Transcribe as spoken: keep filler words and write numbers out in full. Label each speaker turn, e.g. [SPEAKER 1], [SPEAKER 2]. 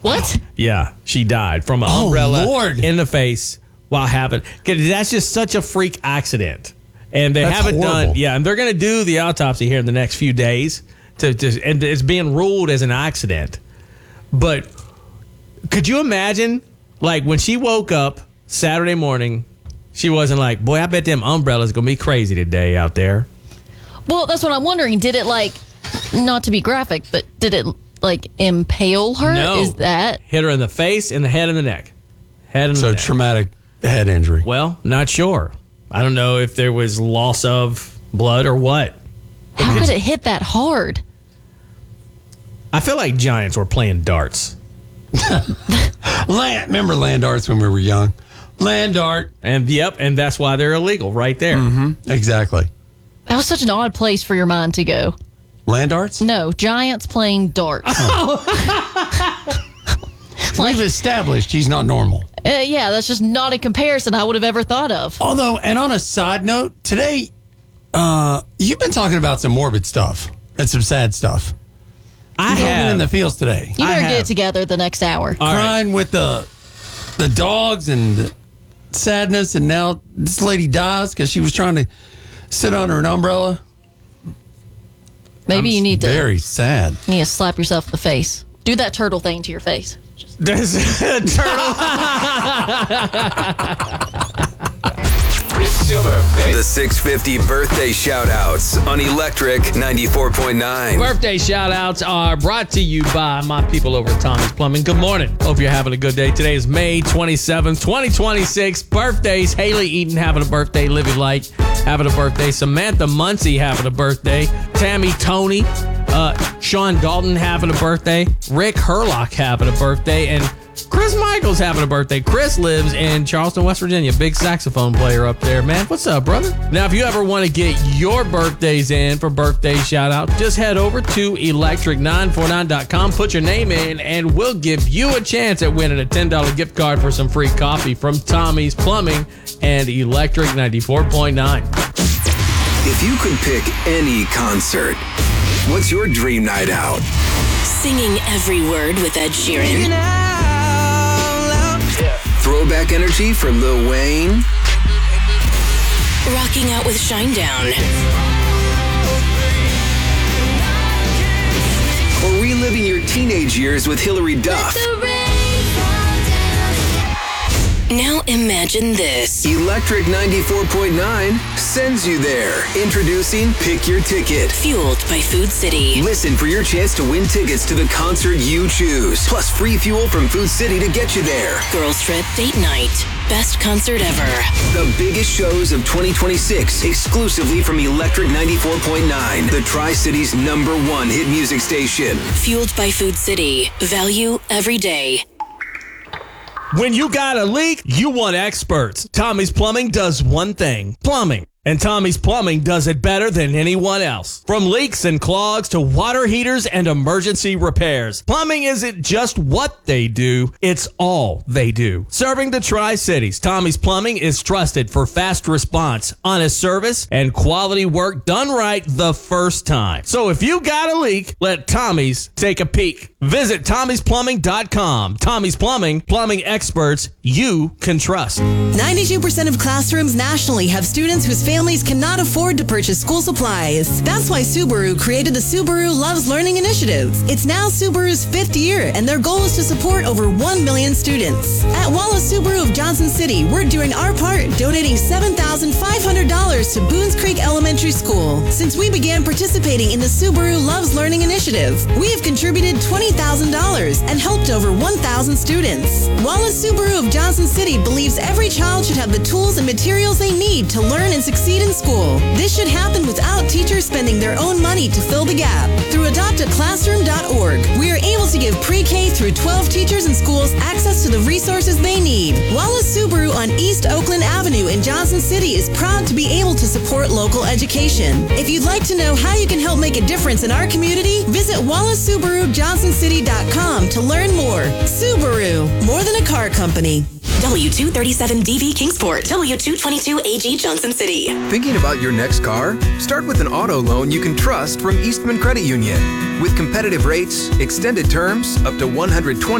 [SPEAKER 1] What?
[SPEAKER 2] Yeah, she died from an
[SPEAKER 3] Oh,
[SPEAKER 2] umbrella
[SPEAKER 3] Lord.
[SPEAKER 2] in the face while having. 'Cause that's just such a freak accident, and they
[SPEAKER 3] That's
[SPEAKER 2] haven't
[SPEAKER 3] horrible.
[SPEAKER 2] done. Yeah, and they're going to do the autopsy here in the next few days. To, to and it's being ruled as an accident. But could you imagine, like when she woke up Saturday morning, she wasn't like, "Boy, I bet them umbrellas going to be crazy today out there."
[SPEAKER 1] Well, that's what I'm wondering. Did it, like, not to be graphic, but did it, like, impale her?
[SPEAKER 2] No.
[SPEAKER 1] Is that?
[SPEAKER 2] Hit her in the face, in the head, and the neck. Head and
[SPEAKER 3] So
[SPEAKER 2] the neck.
[SPEAKER 3] traumatic head injury.
[SPEAKER 2] Well, not sure. I don't know if there was loss of blood or what.
[SPEAKER 1] How could it hit that hard?
[SPEAKER 2] I feel like Giants were playing darts.
[SPEAKER 3] Land, remember land arts when we were young? Land art.
[SPEAKER 2] And yep, and that's why they're illegal right there.
[SPEAKER 3] Mm-hmm. Exactly.
[SPEAKER 1] That was such an odd place for your mind to go.
[SPEAKER 3] Land arts?
[SPEAKER 1] No, Giants playing darts.
[SPEAKER 3] We've established he's not normal.
[SPEAKER 1] Uh, yeah, that's just not a comparison I would have ever thought of.
[SPEAKER 3] Although, and on a side note, today, uh, you've been talking about some morbid stuff and some sad stuff.
[SPEAKER 2] I
[SPEAKER 3] You've been in
[SPEAKER 2] have.
[SPEAKER 3] the fields today.
[SPEAKER 1] You
[SPEAKER 2] I
[SPEAKER 1] better get
[SPEAKER 2] have.
[SPEAKER 1] it together the next hour.
[SPEAKER 2] All right.
[SPEAKER 3] Crying with the the dogs and the sadness, and now this lady dies because she was trying to sit under an umbrella.
[SPEAKER 1] Maybe
[SPEAKER 3] I'm
[SPEAKER 1] you need to,
[SPEAKER 3] Very sad.
[SPEAKER 1] you need to slap yourself in the face. Do that turtle thing to your face.
[SPEAKER 2] There's a turtle.
[SPEAKER 4] It's your birthday. The six fifty birthday shout-outs on Electric ninety-four point nine.
[SPEAKER 2] Birthday shout outs are brought to you by my people over at Tommy's Plumbing. Good morning. Hope you're having a good day. Today is May twenty-seventh, twenty twenty-six. Birthdays. Haley Eaton having a birthday. Livy Light having a birthday. Samantha Muncie having a birthday. Tammy Tony. Uh, Sean Dalton having a birthday. Rick Herlock having a birthday. And Chris Michaels having a birthday. Chris lives in Charleston, West Virginia. Big saxophone player up there, man. What's up, brother? Now, if you ever want to get your birthdays in for birthday shout out, just head over to electric nine four nine dot com, put your name in, and we'll give you a chance at winning a ten dollars gift card for some free coffee from Tommy's Plumbing and Electric ninety-four point nine.
[SPEAKER 4] If you could pick any concert, what's your dream night out?
[SPEAKER 5] Singing every word with Ed Sheeran.
[SPEAKER 4] Throwback energy from Lil Wayne?
[SPEAKER 5] Rocking out with Shinedown.
[SPEAKER 4] Or reliving your teenage years with Hillary Duff?
[SPEAKER 5] Now imagine this.
[SPEAKER 4] Electric ninety-four point nine sends you there. Introducing Pick Your Ticket.
[SPEAKER 5] Fueled by Food City.
[SPEAKER 4] Listen for your chance to win tickets to the concert you choose. Plus free fuel from Food City to get you there.
[SPEAKER 5] Girls Trip Date Night. Best concert ever.
[SPEAKER 4] The biggest shows of twenty twenty-six exclusively from Electric ninety-four point nine, the Tri-City's number one hit music station.
[SPEAKER 5] Fueled by Food City. Value every day.
[SPEAKER 2] When you got a leak, you want experts. Tommy's Plumbing does one thing, plumbing. And Tommy's Plumbing does it better than anyone else. From leaks and clogs to water heaters and emergency repairs, plumbing isn't just what they do, it's all they do. Serving the Tri-Cities, Tommy's Plumbing is trusted for fast response, honest service, and quality work done right the first time. So if you got a leak, let Tommy's take a peek. Visit Tommy's Plumbing dot com. Tommy's Plumbing, plumbing experts you can trust.
[SPEAKER 6] ninety-two percent of classrooms nationally have students whose families cannot afford to purchase school supplies. That's why Subaru created the Subaru Loves Learning Initiative. It's now Subaru's fifth year, and their goal is to support over one million students. At Wallace Subaru of Johnson City, we're doing our part, donating seven thousand five hundred dollars to Boones Creek Elementary School. Since we began participating in the Subaru Loves Learning Initiative, we have contributed twenty thousand dollars and helped over one thousand students. Wallace Subaru of Johnson City believes every child should have the tools and materials they need to learn and succeed in school. This should happen without teachers spending their own money to fill the gap. Through adopt a classroom dot org, we are able to give pre-K through twelve teachers and schools access to the resources they need. Wallace Subaru on East Oakland Avenue in Johnson City is proud to be able to support local education. If you'd like to know how you can help make a difference in our community, visit Wallace Subaru Johnson City dot com to learn more. Subaru, more than a car company.
[SPEAKER 5] W two thirty-seven D V Kingsport. W two twenty-two A G Johnson City.
[SPEAKER 4] Thinking about your next car? Start with an auto loan you can trust from Eastman Credit Union. With competitive rates, extended terms, up to one hundred twenty